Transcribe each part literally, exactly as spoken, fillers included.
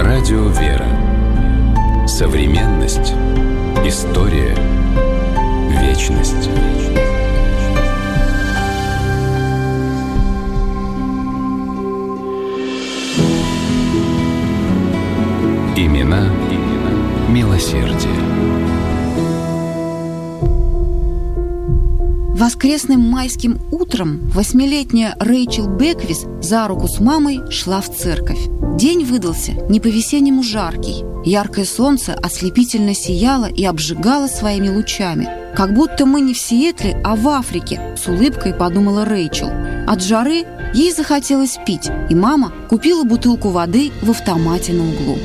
Радио «Вера». Современность. История. Вечность. Имена, имена милосердия. Воскресным майским утром восьмилетняя Рэйчел Беквис за руку с мамой шла в церковь. День выдался не по-весеннему жаркий. Яркое солнце ослепительно сияло и обжигало своими лучами. «Как будто мы не в Сиэтле, а в Африке», — с улыбкой подумала Рэйчел. От жары ей захотелось пить, и мама купила бутылку воды в автомате на углу.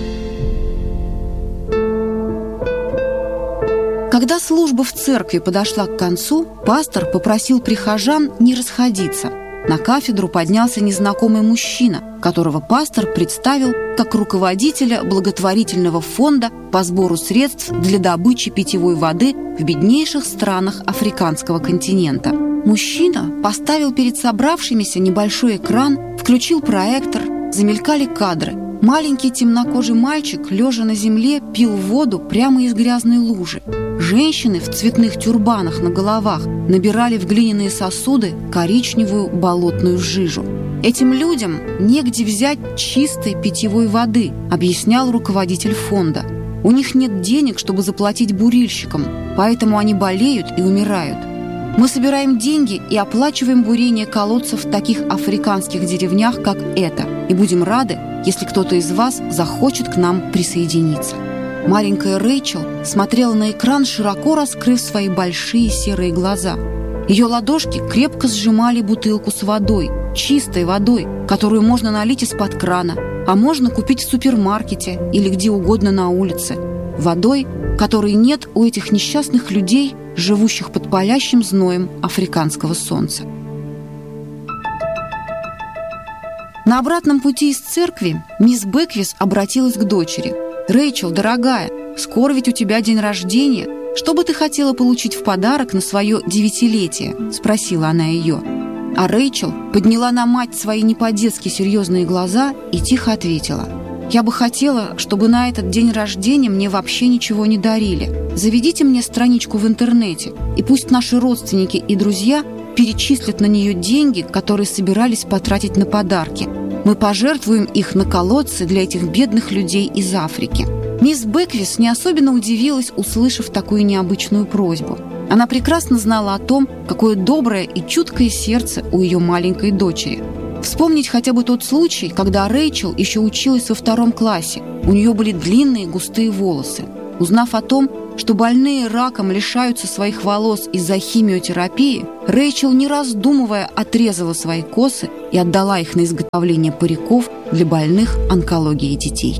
Когда служба в церкви подошла к концу, пастор попросил прихожан не расходиться. На кафедру поднялся незнакомый мужчина, которого пастор представил как руководителя благотворительного фонда по сбору средств для добычи питьевой воды в беднейших странах африканского континента. Мужчина поставил перед собравшимися небольшой экран, включил проектор, замелькали кадры. Маленький темнокожий мальчик, лежа на земле, пил воду прямо из грязной лужи. Женщины в цветных тюрбанах на головах набирали в глиняные сосуды коричневую болотную жижу. «Этим людям негде взять чистой питьевой воды», — объяснял руководитель фонда. «У них нет денег, чтобы заплатить бурильщикам, поэтому они болеют и умирают. Мы собираем деньги и оплачиваем бурение колодцев в таких африканских деревнях, как эта, и будем рады, если кто-то из вас захочет к нам присоединиться». Маленькая Рэйчел смотрела на экран, широко раскрыв свои большие серые глаза. Ее ладошки крепко сжимали бутылку с водой, чистой водой, которую можно налить из-под крана, а можно купить в супермаркете или где угодно на улице. Водой, которой нет у этих несчастных людей, живущих под палящим зноем африканского солнца. На обратном пути из церкви мисс Беквис обратилась к дочери. «Рэйчел, дорогая, скоро ведь у тебя день рождения. Что бы ты хотела получить в подарок на свое девятилетие?» – спросила она ее. А Рэйчел подняла на мать свои не по-детски серьезные глаза и тихо ответила: «Я бы хотела, чтобы на этот день рождения мне вообще ничего не дарили. Заведите мне страничку в интернете, и пусть наши родственники и друзья перечислят на нее деньги, которые собирались потратить на подарки. Мы пожертвуем их на колодцы для этих бедных людей из Африки». Мисс Беквис не особенно удивилась, услышав такую необычную просьбу. Она прекрасно знала о том, какое доброе и чуткое сердце у ее маленькой дочери. Вспомнить хотя бы тот случай, когда Рэйчел еще училась во втором классе. У нее были длинные густые волосы. Узнав о том, что больные раком лишаются своих волос из-за химиотерапии, Рэйчел, не раздумывая, отрезала свои косы и отдала их на изготовление париков для больных онкологией детей.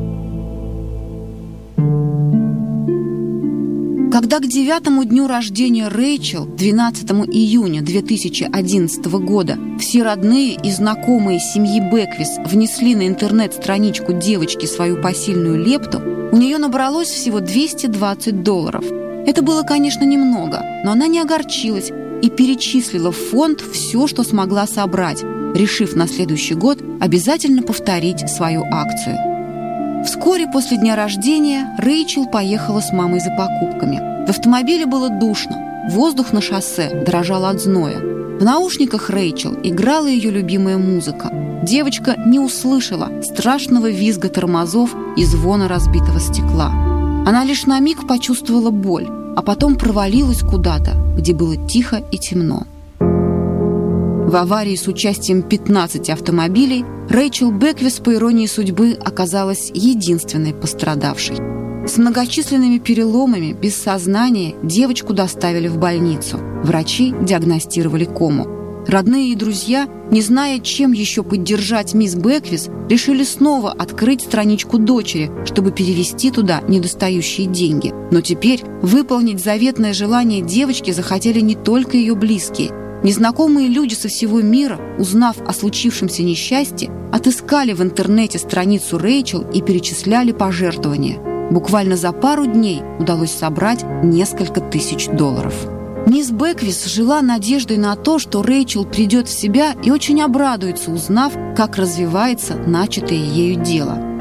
Когда к девятому дню рождения Рэйчел, двенадцатому июня две тысячи одиннадцатого года, все родные и знакомые семьи Беквис внесли на интернет-страничку девочки свою посильную лепту, у нее набралось всего двести двадцать долларов. Это было, конечно, немного, но она не огорчилась и перечислила в фонд все, что смогла собрать, решив на следующий год обязательно повторить свою акцию. Вскоре после дня рождения Рэйчел поехала с мамой за покупками. В автомобиле было душно, воздух на шоссе дрожал от зноя. В наушниках Рэйчел играла ее любимая музыка. Девочка не услышала страшного визга тормозов и звона разбитого стекла. Она лишь на миг почувствовала боль, а потом провалилась куда-то, где было тихо и темно. В аварии с участием пятнадцати автомобилей Рэйчел Беквис, по иронии судьбы, оказалась единственной пострадавшей. С многочисленными переломами, без сознания, девочку доставили в больницу. Врачи диагностировали кому. Родные и друзья, не зная, чем еще поддержать мисс Беквис, решили снова открыть страничку дочери, чтобы перевести туда недостающие деньги. Но теперь выполнить заветное желание девочки захотели не только ее близкие. Незнакомые люди со всего мира, узнав о случившемся несчастье, отыскали в интернете страницу Рэйчел и перечисляли пожертвования. Буквально за пару дней удалось собрать несколько тысяч долларов. Мисс Беквис жила надеждой на то, что Рэйчел придет в себя и очень обрадуется, узнав, как развивается начатое ею дело.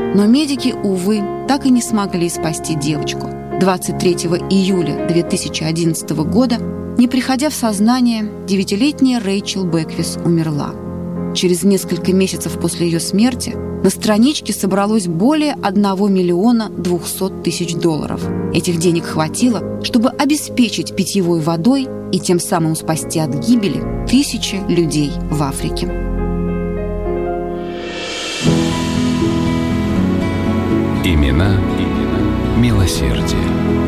Но медики, увы, так и не смогли спасти девочку. двадцать третьего июля две тысячи одиннадцатого года, не приходя в сознание, девятилетняя Рэйчел Бэквис умерла. Через несколько месяцев после ее смерти на страничке собралось более одного миллиона двухсот тысяч долларов. Этих денег хватило, чтобы обеспечить питьевой водой и тем самым спасти от гибели тысячи людей в Африке. Имена, имена милосердия.